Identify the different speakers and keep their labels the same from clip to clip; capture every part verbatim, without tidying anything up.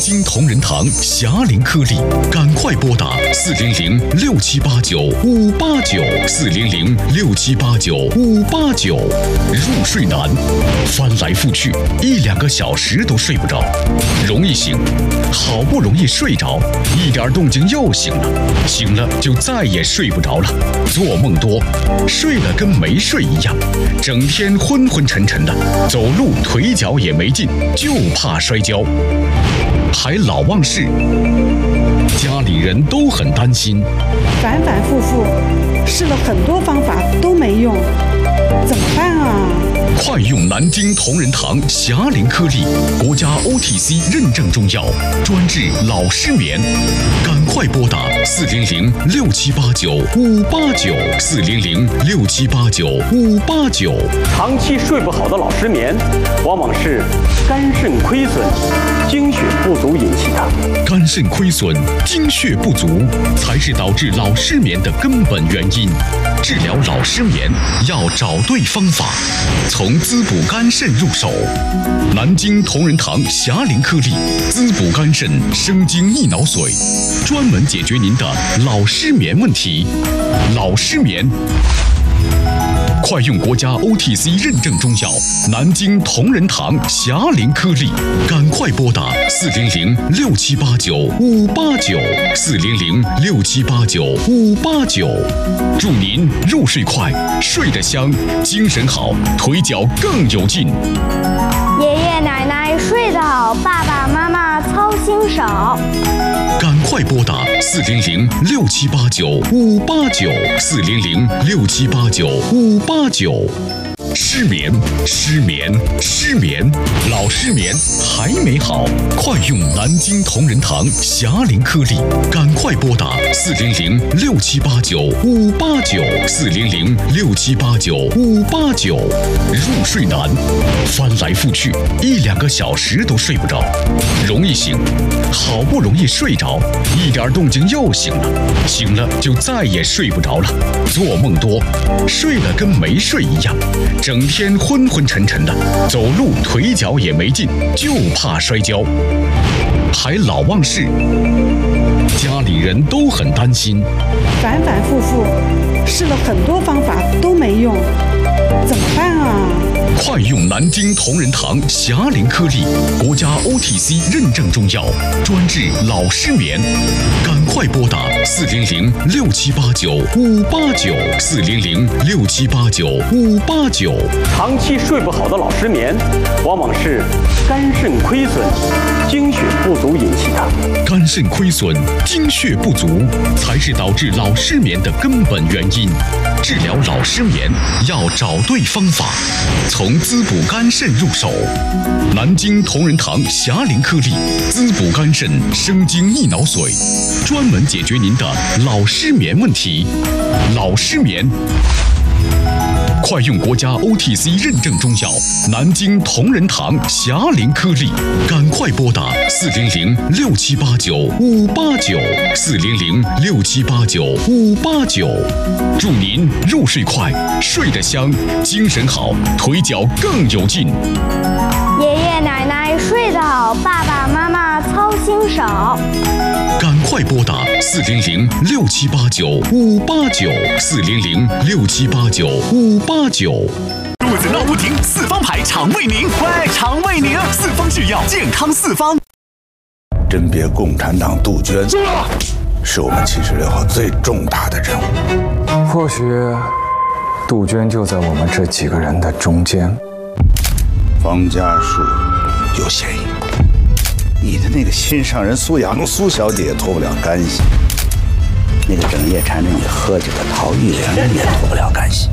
Speaker 1: 京同仁堂霞龄颗粒，赶快拨打四零零六七八九五八九四零零六七八九五八九。入睡难，翻来覆去一两个小时都睡不着，容易醒，好不容易睡着，一点动静又醒了，醒了就再也睡不着了，做梦多，睡了跟没睡一样，整天昏昏沉沉的，走路腿脚也没劲，就怕摔跤，还老忘事，家里人都很担心，
Speaker 2: 反反复复试了很多方法都没用，怎么办啊？
Speaker 1: 快用南京同仁堂霞龄颗粒，国家 O T C 认证中药，专治老失眠。赶快拨打四零零六七八九五八九四零零六七八九五八九。
Speaker 3: 长期睡不好的老失眠，往往是肝肾亏损、精血不足引起的。
Speaker 1: 肝肾亏损、精血不足才是导致老失眠的根本原因。治疗老失眠要找对方法，从滋补肝肾入手。南京同仁堂霞龄颗粒，滋补肝肾、生津益脑髓，专门解决您的老失眠问题。老失眠，快用国家 O T C 认证中药南京同仁堂霞龄颗粒，赶快拨打四零零六七八九五八九四零零六七八九五八九。祝您入睡快，睡得香，精神好，腿脚更有劲。
Speaker 4: 爷爷奶奶睡得好，爸爸妈妈操心少。
Speaker 1: 赶快拨打四零零六七八九五八九四零零六七八九五八九。失眠，失眠，失眠，老失眠还没好，快用南京同仁堂霞龄颗粒，赶快拨打四零零六七八九五八九四零零六七八九五八九。入睡难，翻来覆去一两个小时都睡不着，容易醒，好不容易睡着，一点动静又醒了，醒了就再也睡不着了，做梦多，睡了跟没睡一样，整天昏昏沉沉的，走路腿脚也没劲，就怕摔跤，还老忘事，家里人都很担心，
Speaker 2: 反反复复试了很多方法都没用，怎么办啊？
Speaker 1: 快用南京同仁堂霞龄颗粒，国家 O T C 认证中药，专治老失眠。赶快拨打四零零六七八九五八九四零零六七八九五八九。
Speaker 3: 长期睡不好的老失眠，往往是肝肾亏损、精血不足引起的。
Speaker 1: 肝肾亏损、精血不足才是导致老失眠的根本原因。治疗老失眠要找对方法，从滋补肝肾入手。南京同仁堂霞龄颗粒，滋补肝肾、生津益脑髓，专门解决您的老失眠问题。老失眠，快用国家 O T C 认证中药南京同仁堂霞龄颗粒，赶快拨打四零零六七八九五八九四零零六七八九五八九。祝您入睡快，睡得香，精神好，腿脚更有劲。
Speaker 4: 爷爷奶奶睡得好，爸爸妈妈操心少。
Speaker 1: 赶快拨打四零零六七八九五八九四零零六七八九五八九。
Speaker 5: 肚子闹不停，四方牌肠胃宁，快肠胃宁，四方制药，健康四方。
Speaker 6: 甄别共产党杜鹃，是我们七十六号最重大的任务。
Speaker 7: 或许杜鹃就在我们这几个人的中间。
Speaker 6: 方家树有嫌疑，你的那个心上人苏雅露苏小姐也脱不了干系，那个整夜缠着你喝酒的陶玉莲也脱不了干系。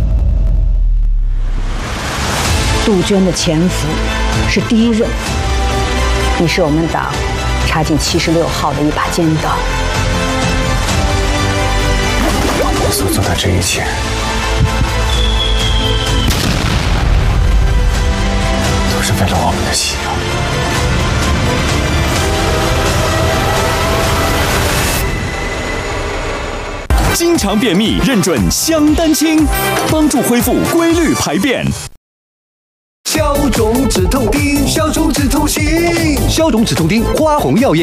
Speaker 8: 杜鹃的前夫是第一任，你是我们党插进七十六号的一把尖刀。
Speaker 7: 我所做的这一切，都是为了我们的信
Speaker 5: 仰。经常便秘，认准香丹清，帮助恢复规律排便。
Speaker 9: 消肿止痛丁，消肿止痛型，消肿止痛丁，花红药业。